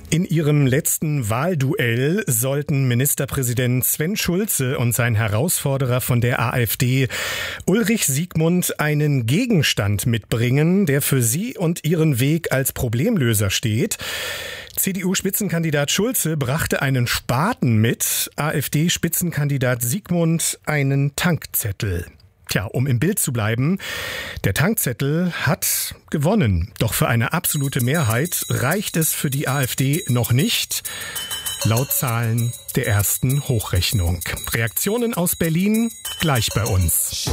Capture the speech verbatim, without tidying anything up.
In ihrem letzten Wahlduell sollten Ministerpräsident Sven Schulze und sein Herausforderer von der AfD Ulrich Siegmund einen Gegenstand mitbringen, der für sie und ihren Weg als Problemlöser steht. C D U-Spitzenkandidat Schulze brachte einen Spaten mit, AfD-Spitzenkandidat Siegmund einen Tankzettel. Tja, um im Bild zu bleiben, der Tankzettel hat gewonnen. Doch für eine absolute Mehrheit reicht es für die AfD noch nicht, laut Zahlen der ersten Hochrechnung. Reaktionen aus Berlin gleich bei uns.